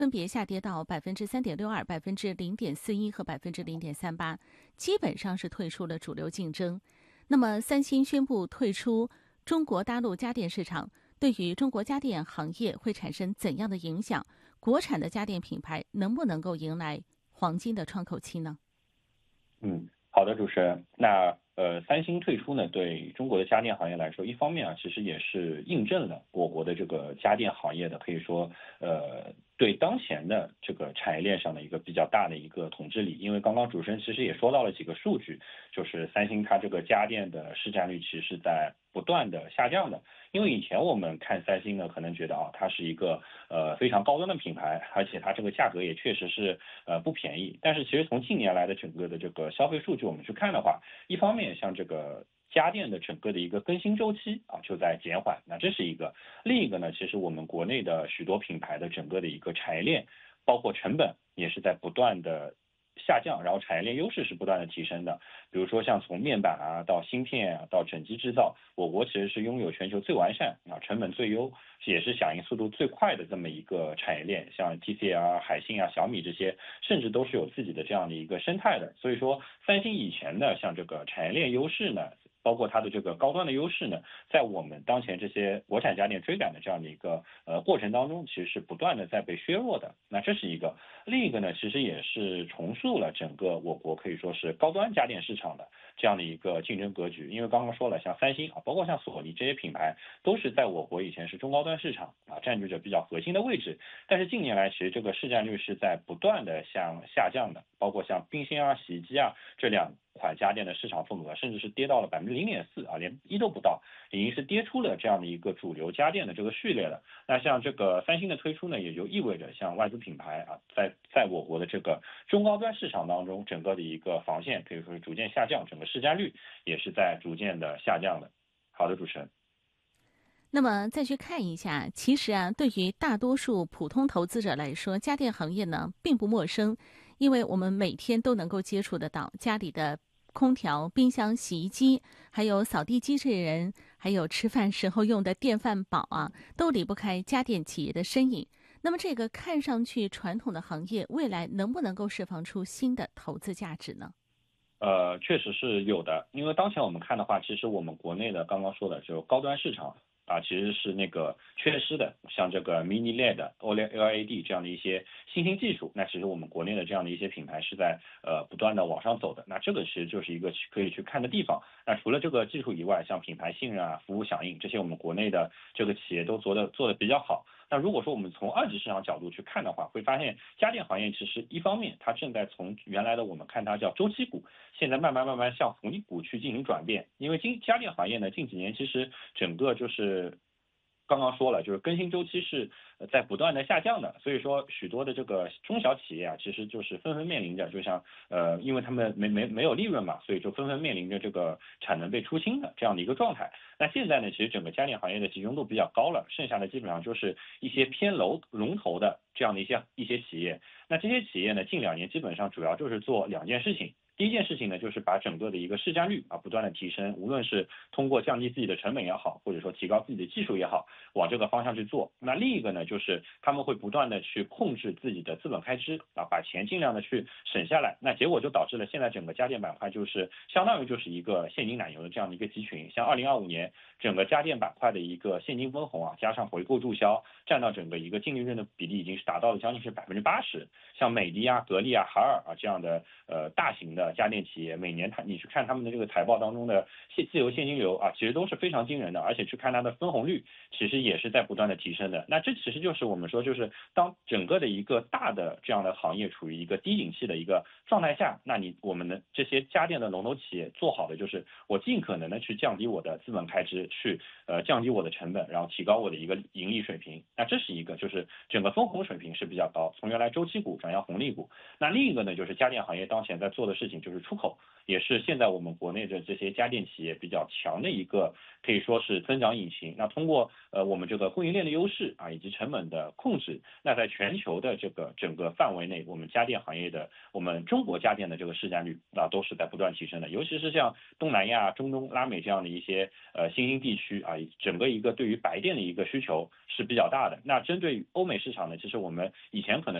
分别下跌到3.62%、0.41%和0.38%，基本上是退出了主流竞争。那么，三星宣布退出中国大陆家电市场，对于中国家电行业会产生怎样的影响？国产的家电品牌能不能够迎来黄金的窗口期呢？ 好的，主持人。那三星退出呢，对中国的家电行业来说，一方面啊，其实也是印证了我国的这个家电行业的可以说对当前的这个产业链上的一个比较大的一个统治力。因为刚刚主持人其实也说到了几个数据，就是三星它这个家电的市占率其实是在不断的下降的。因为以前我们看三星呢，可能觉得它是一个非常高端的品牌，而且它这个价格也确实是不便宜。但是其实从近年来的整个的这个消费数据我们去看的话，一方面像这个家电的整个的一个更新周期就在减缓，那这是一个。另一个呢，其实我们国内的许多品牌的整个的一个产业链，包括成本也是在不断的下降，然后产业链优势是不断的提升的。比如说像从面板到芯片到整机制造，我国其实是拥有全球最完善成本最优，也是响应速度最快的这么一个产业链。像 TCL、海信小米这些，甚至都是有自己的这样的一个生态的。所以说，三星以前呢，像这个产业链优势呢，包括它的这个高端的优势呢，在我们当前这些国产家电追赶的这样的一个过程当中，其实是不断的在被削弱的。那这是一个。另一个呢，其实也是重塑了整个我国可以说是高端家电市场的这样的一个竞争格局。因为刚刚说了，像三星包括像索尼这些品牌，都是在我国以前是中高端市场占据着比较核心的位置。但是近年来，其实这个市占率是在不断的向下降的，包括像冰箱洗衣机这两款家电的市场份额，甚至是跌到了0.4%连1都不到，已经是跌出了这样的一个主流家电的这个序列了。那像这个三星的推出呢，也就意味着像外资品牌在我国的这个中高端市场当中，整个的一个防线可以说是逐渐下降，整个市占率也是在逐渐的下降的。好的，主持人。 那么再去看一下，其实对于大多数普通投资者来说，家电行业呢并不陌生，因为我们每天都能够接触得到家里的空调、冰箱、洗衣机，还有扫地机器人，还有吃饭时候用的电饭煲都离不开家电企业的身影。那么这个看上去传统的行业，未来能不能够释放出新的投资价值呢？ 确实是有的。因为当前我们看的话，其实我们国内的刚刚说的就是高端市场其实是那个缺失的，像这个 Mini LED、OLED 这样的一些新兴技术，那其实我们国内的这样的一些品牌是在不断的往上走的。那这个其实就是一个可以去看的地方。那除了这个技术以外，像品牌信任服务响应这些，我们国内的这个企业都做的比较好。那如果说我们从二级市场角度去看的话，会发现家电行业其实一方面它正在从原来的我们看它叫周期股，现在慢慢向红利股去进行转变。因为家电行业呢近几年其实整个就是刚刚说了，就是更新周期是在不断的下降的。所以说许多的这个中小企业其实就是纷纷面临着，就像因为他们没有利润嘛，所以就纷纷面临着这个产能被出清的这样的一个状态。那现在呢，其实整个家电行业的集中度比较高了，剩下的基本上就是一些偏龙头的这样的一些企业。那这些企业呢，近2年基本上主要就是做2件事情。第一件事情呢，就是把整个的一个市占率不断的提升，无论是通过降低自己的成本也好，或者说提高自己的技术也好，往这个方向去做。那另一个呢，就是他们会不断的去控制自己的资本开支把钱尽量的去省下来。那结果就导致了现在整个家电板块就是相当于就是一个现金奶油的这样的一个集群。像2025年整个家电板块的一个现金分红加上回购注销，占到整个一个净利润的比例已经是达到了将近是80%。像美的格力海尔这样的大型的家电企业，每年你去看他们的这个财报当中的自由现金流其实都是非常惊人的，而且去看它的分红率，其实也是在不断的提升的。那这其实就是我们说，就是当整个的一个大的这样的行业处于一个低景气的一个状态下，那我们的这些家电的龙头企业做好的就是我尽可能的去降低我的资本开支，去降低我的成本，然后提高我的一个盈利水平。那这是一个，就是整个分红水平是比较高，从原来周期股转向红利股。那另一个呢，就是家电行业当前在做的事情， 就是出口。也是现在我们国内的这些家电企业比较强的一个，可以说是增长引擎。那通过我们这个供应链的优势以及成本的控制，那在全球的这个整个范围内，我们家电行业的我们中国家电的这个市占率都是在不断提升的。尤其是像东南亚、中东、拉美这样的一些新兴地区整个一个对于白电的一个需求是比较大的。那针对欧美市场呢，其实我们以前可能